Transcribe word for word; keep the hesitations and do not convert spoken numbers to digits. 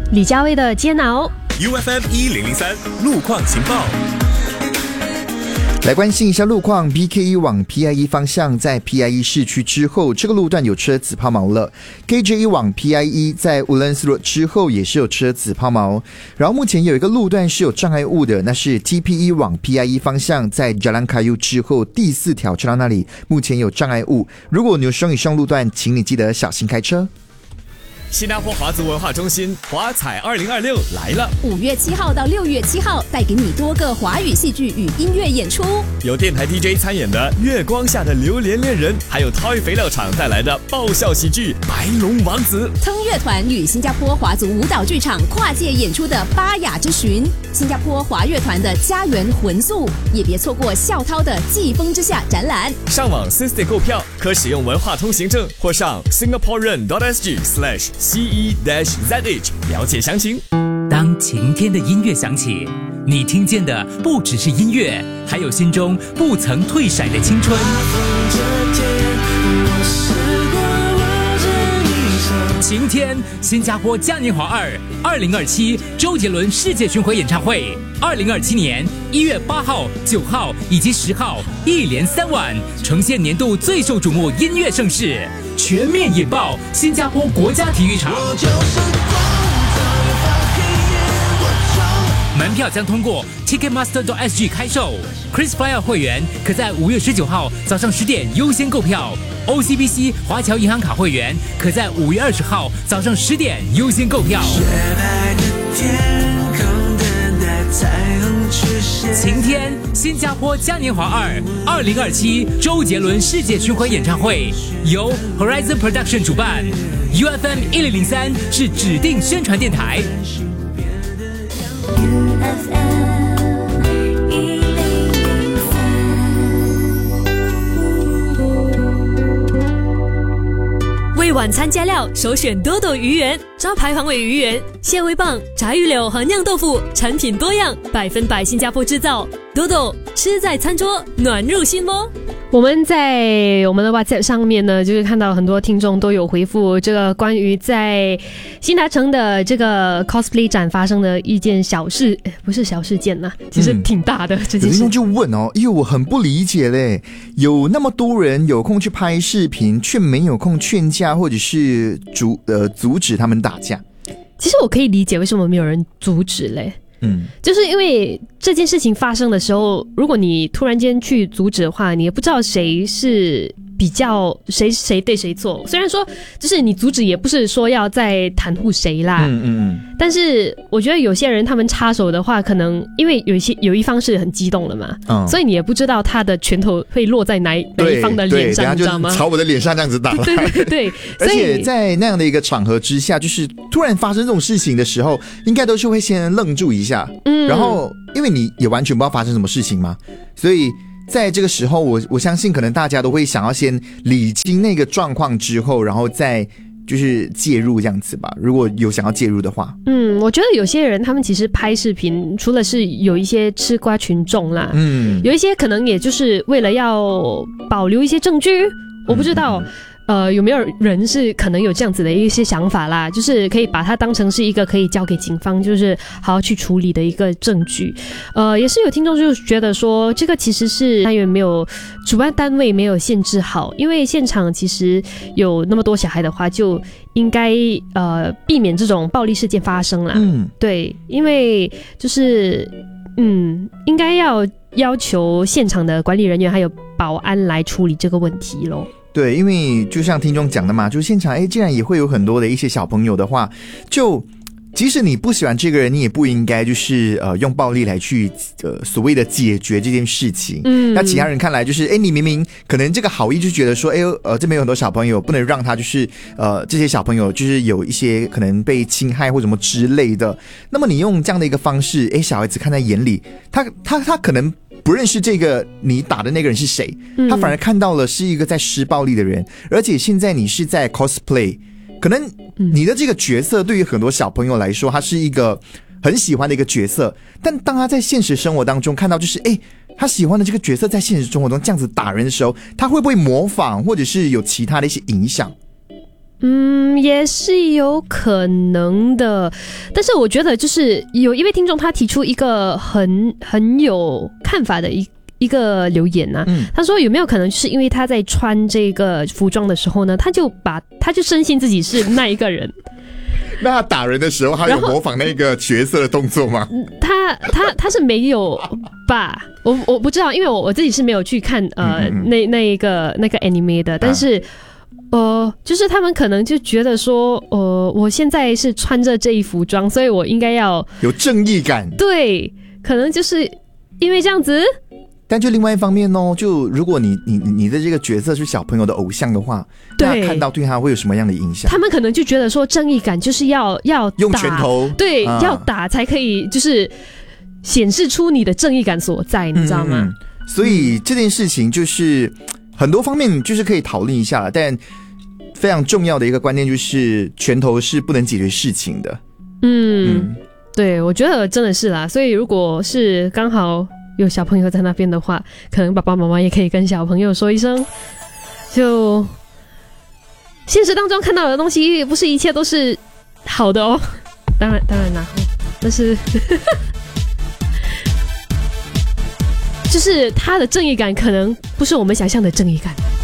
李佳薇的煎熬。 U F M 一零零三路况情报。 来关心一下路况 ，B K 一 往 P I 一 方向，在 P I 一 市区之后，这个路段有车子抛锚了。K J 一 往 P I 一 在 Woodlands Road 之后也是有车子抛锚。然后目前有一个路段是有障碍物的，那是 T P 一 往 P I 一 方向，在 Jalan Kayu 之后第四条车道那里目前有障碍物。如果你有使用以上路段，请你记得小心开车。 新加坡华族文化中心华彩二零二六来了， 五月七号到六月七号，带给你多个华语戏剧与音乐演出， 有电台 D J 参演的《月光下的榴莲恋人》，还有 Toy 肥料厂带来的爆笑喜剧《白龙王子》。 腾乐团与新加坡华族舞蹈剧场跨界演出的《巴雅之寻》，新加坡华乐团的《家园魂宿》，也别错过校涛的《季风之下》展览。 上网 System 购票，可使用文化通行证或上 singaporean dot s g slash C E Z H 了解详情。 当晴天的音乐响起，你听见的不只是音乐，还有心中不曾退闪的青春。晴天，新加坡嘉年华二二零二七周杰伦世界巡回演唱会，二零二七年一月八号、九号以及十号，一连三晚，呈现年度最受瞩目音乐盛事，全面引爆新加坡国家体育场。门票将通过 Ticketmaster dot S G 开售 ，KrisFlyer 会员可在五月十九号早上十点优先购票 ，O C B C 华侨银行卡会员可在五月二十号早上十点优先购票。晴天，新加坡嘉年华二二零二七周杰伦世界巡回演唱会由 Horizon Production 主办 ，U F M 一零零三是指定宣传电台。 为晚餐加料，首选多多鱼圆，招牌黄尾鱼圆、蟹味棒、炸鱼柳和酿豆腐，产品多样，百分百新加坡制造。多多吃在餐桌，暖入心窝。我们在我们的 WhatsApp 上面呢，就是看到很多听众都有回复这个关于在新达城的这个 cosplay 展发生的一件小事，不是小事件啦，其实挺大的、嗯、这件事。 有听众就问哦，因为我很不理解嘞，有那么多人有空去拍视频，却没有空劝架或者是阻呃阻止他们打架。 其实我可以理解为什么没有人阻止嘞。 嗯， 就是因为这件事情发生的时候，如果你突然间去阻止的话，你也不知道谁是比较谁谁对谁错。虽然说就是你阻止也不是说要在袒护谁啦， 嗯嗯嗯， 但是我觉得有些人他们插手的话，可能因为有一些有一方是很激动的嘛，嗯，所以你也不知道他的拳头会落在哪哪一方的脸上，你知道吗？ 朝我的脸上这样子打了， 对对对， 而且在那样的一个场合之下，就是突然发生这种事情的时候，应该都是会先愣住一下，嗯，然后因为你也完全不知道发生什么事情嘛，所以在这个时候我我相信可能大家都会想要先理清那个状况之后，然后再就是介入这样子吧，如果有想要介入的话。 嗯，我觉得有些人他们其实拍视频，除了是有一些吃瓜群众啦，嗯，有一些可能也就是为了要保留一些证据，我不知道。嗯呃，有没有人是可能有这样子的一些想法啦？就是可以把它当成是一个可以交给警方，就是好好去处理的一个证据。呃，也是有听众就觉得说，这个其实是单元没有主办单位没有限制好，因为现场其实有那么多小孩的话，就应该呃避免这种暴力事件发生啦。嗯，对，因为就是嗯，应该要要求现场的管理人员还有保安来处理这个问题咯。 对，因为就像听众讲的嘛，就现场哎，既然也会有很多的一些小朋友的话，就即使你不喜欢这个人，你也不应该就是呃用暴力来去呃所谓的解决这件事情。嗯，那其他人看来就是哎，你明明可能这个好意就觉得说哎呃这边有很多小朋友，不能让他就是呃这些小朋友就是有一些可能被侵害或什么之类的。那么你用这样的一个方式，哎，小孩子看在眼里，他他他可能不认识这个你打的那个人是谁，他反而看到了是一个在施暴力的人，而且现在你是在 cosplay， 可能你的这个角色对于很多小朋友来说，他是一个很喜欢的一个角色，但当他在现实生活当中看到就是诶他喜欢的这个角色在现实生活中这样子打人的时候，他会不会模仿或者是有其他的一些影响？ 嗯，也是有可能的，但是我觉得就是有一位听众他提出一个很很有看法的一一个留言啊，嗯、他说有没有可能就是因为他在穿这个服装的时候呢，他就把他就深信自己是那一个人。 那他打人的时候，他有模仿那个角色的动作吗？ 他他他是没有吧？我我不知道，因为我我自己是没有去看呃嗯嗯嗯那那一个那个 anime 的，但是。啊呃，就是他们可能就觉得说，呃，我现在是穿着这一服装，所以我应该要有正义感。 对，可能就是因为这样子。 但就另外一方面哦，就如果你你你的这个角色是小朋友的偶像的话，那看到对他会有什么样的影响？ 他们可能就觉得说，正义感就是要要打用拳头， 对， 啊、 要打才可以，就是显示出你的正义感所在，你知道吗？ 嗯嗯、所以这件事情就是。很多方面就是可以讨论一下了，但非常重要的一个观念就是拳头是不能解决事情的。 嗯，嗯对，我觉得真的是啦。所以如果是刚好有小朋友在那边的话，可能爸爸妈妈也可以跟小朋友说一声，就现实当中看到的东西不是一切都是好的哦。当然，当然啦，但是。就是他的正义感可能不是我们想象的正义感。